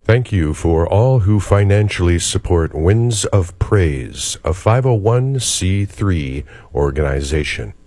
Thank you for all who financially support Winds of Praise, a 501c3 organization.